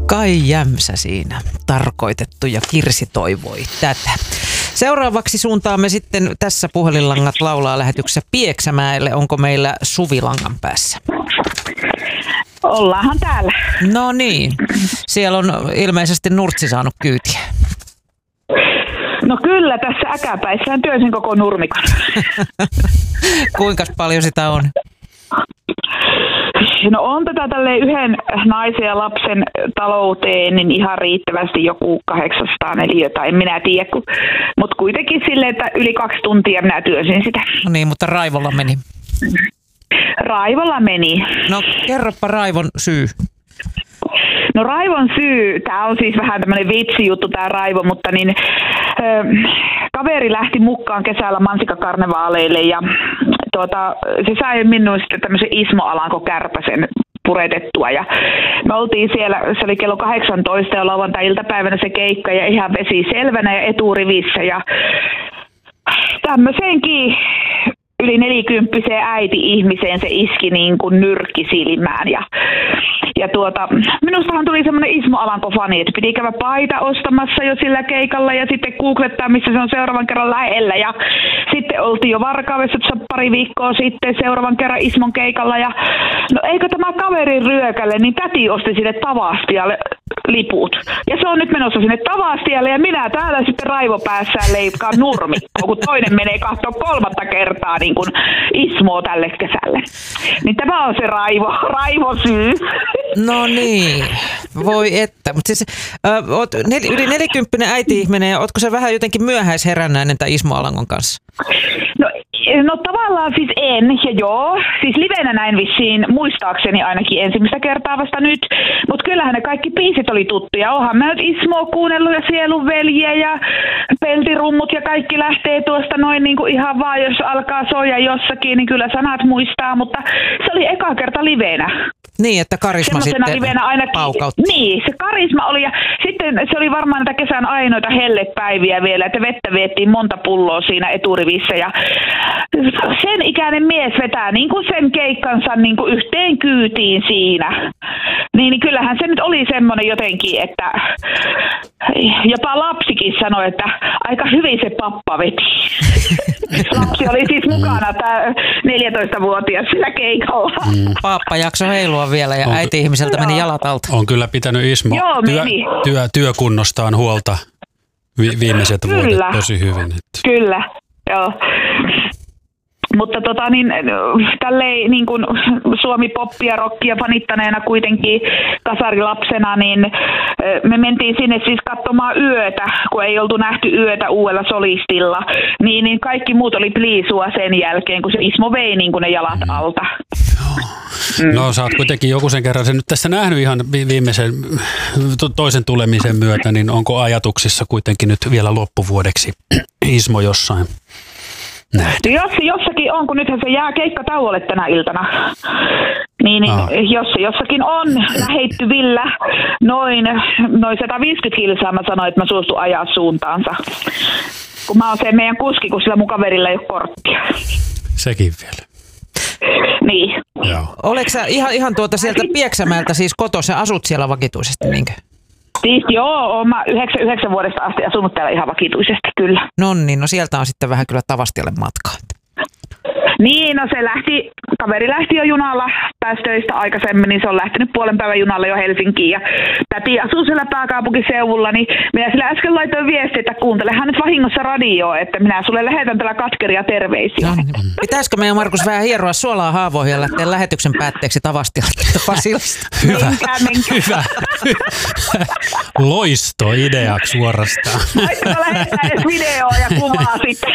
Kai Jämsä siinä tarkoitettu ja Kirsi toivoi tätä. Seuraavaksi suuntaamme sitten tässä Puhelinlangat laulaa -lähetyksessä Pieksämäelle. Onko meillä Suvi langan päässä? Ollaanhan täällä. No niin. Siellä on ilmeisesti Nurtsi saanut kyytiä. No kyllä, tässä äkäpäissään työsin koko nurmikon. Kuinka paljon sitä on? No on tätä tälleen yhden naisen ja lapsen talouteen niin ihan riittävästi joku 800 neliötä, en minä tiedä. Mutta kuitenkin silleen, että yli 2 tuntia minä työsin sitä. No niin, mutta raivolla meni. Raivolla meni. No kerropa raivon syy. No raivon syy, tämä on siis vähän tämmöinen vitsijuttu tämä raivo, mutta niin kaveri lähti mukaan kesällä mansikkakarnevaaleille ja se sai minun sitten tämmöisen Ismo Alanko-kärpäsen puretettua ja me oltiin siellä, se oli kello 18 ja lauantai-iltapäivänä se keikka ja ihan vesi selvänä ja eturivissä ja tämmöiseenkin yli 40-vuotiaaseen äiti-ihmiseen se iski niin kuin nyrkki silmään ja minustahan tuli semmoinen Ismo Alanko-fani, että piti käydä paita ostamassa jo sillä keikalla ja sitten googlettaa, missä se on seuraavan kerran lähellä ja sitten oltiin jo Varkaudessa pari viikkoa sitten seuraavan kerran Ismon keikalla ja no eikö tämä kaveri ryökälle, niin täti osti sinne Tavastialle liput. Ja se on nyt menossa sinne Tavastialle ja minä täällä sitten raivopäässään leikkaan nurmikkoa, kun toinen menee katsoa 3. kertaa niin kuin Ismoa tälle kesälle. Niin tämä on se raivosyy. No niin, voi että. Mutta siis oot yli 40 äiti-ihminen ja ootko se vähän jotenkin myöhäisherännäinen tämän Ismo Alankon kanssa? No tavallaan siis en, ja joo, siis livenä näin vissiin muistaakseni ainakin ensimmäistä kertaa vasta nyt, mutta kyllähän ne kaikki biisit oli tuttuja, onhan mä nyt Ismoa kuunnellut ja Sielun veljiä ja Peltirummut ja kaikki lähtee tuosta noin niin kuin ihan vaan, jos alkaa soja jossakin, niin kyllä sanat muistaa, mutta se oli eka kerta livenä. Niin, että karisma sitten paukautti. Niin, se karisma oli ja sitten se oli varmaan näitä kesän ainoita hellepäiviä vielä, että vettä viettiin monta pulloa siinä eturivissä ja sen ikäinen mies vetää niin kuin sen keikkansa niin kuin yhteen kyytiin siinä. Niin kyllähän se nyt oli semmoinen jotenkin, että jopa lapsikin sanoi, että aika hyvin se pappa veti. Lapsi oli siis mukana, tämä 14-vuotias sillä keikalla. Pappa jakso heilua vielä ja äiti-ihmiseltä meni jalat alta. On kyllä pitänyt Ismo työkunnostaan huolta viimeiset vuodet tosi hyvin. Kyllä, joo. Mutta tälleen niin kuin Suomi-poppia, rockia fanittaneena kuitenkin kasarilapsena, niin me mentiin sinne siis katsomaan yötä, kun ei oltu nähty yötä uudella solistilla. Niin kaikki muut oli pliisua sen jälkeen, kun se Ismo vei niin kuin ne jalat alta. No sä oot kuitenkin joku sen kerran sen nyt tässä nähnyt ihan viimeisen toisen tulemisen myötä, niin onko ajatuksissa kuitenkin nyt vielä loppuvuodeksi Ismo jossain? Jossakin on, kun nythän se jää keikkatauolle tänä iltana. Niin jossakin on lähettyvillä noin 150 kilsaa, mä sanoin, että mä suostun ajaa suuntaansa. Kun mä oon se meidän kuski, kun sillä mun kaverilla ei ole korttia. Sekin vielä. Niin. Joo. Oletko sä ihan sieltä Pieksämäeltä siis kotossa, asut siellä vakituisesti, niinkö? Siis joo, oon mä 9 vuodesta asti asunut täällä ihan vakituisesti, kyllä. Nonni, no sieltä on sitten vähän kyllä Tavastialle matkaa. Niin, no kaveri lähti jo junalla, pääsi töistä aikaisemmin, niin se on lähtenyt puolen päivän junalla jo Helsinkiin. Ja täti asuu siellä pääkaupunkiseudulla, niin minä sillä äsken laitoin viestiä, että kuuntelehan nyt vahingossa radioa, että minä sulle lähetän tällä katkeria terveisiä. No, niin. Pitäisikö meidän Markus vähän hieroa suolaa haavoihin ja lähteä lähetyksen päätteeksi Tavastialta Pasilasta? Hyvä. Menkää. Hyvä. Loistoideaksi suorastaan. Voitko lähettää edes videoa ja kuvaa sitten?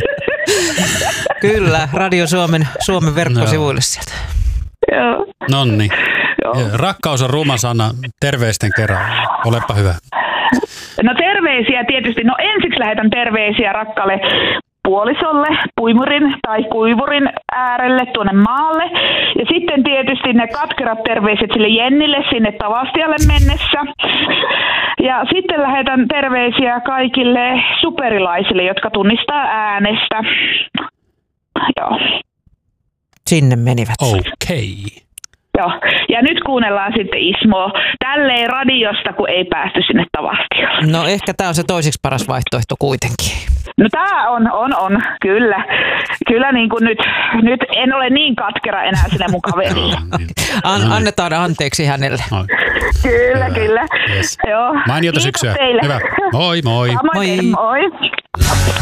Kyllä, Radio Suomen verkkosivuille sieltä. Joo. Nonni. Rakkaus on ruma sana. Terveisten kerran. Olepa hyvä. No terveisiä tietysti. No ensiksi lähetän terveisiä rakkaalle puolisolle, puimurin tai kuivurin äärelle tuonne maalle. Ja sitten tietysti ne katkerat terveiset sille Jennille sinne Tavastialle mennessä. Ja sitten lähetän terveisiä kaikille superilaisille, jotka tunnistaa äänestä. Joo. Sinne menivät. Okei. Joo. Ja nyt kuunnellaan sitten Ismoa tälleen radiosta, kun ei päästy sinne Tavastiolle. No ehkä tämä on se toiseksi paras vaihtoehto kuitenkin. No tää on, kyllä. Kyllä niin kuin nyt en ole niin katkera enää sinne mun kaverille. Annetaan anteeksi hänelle. Kyllä. Yes. Joo. Mainiota syksyä. Teille. Hyvä. Moi. Moi.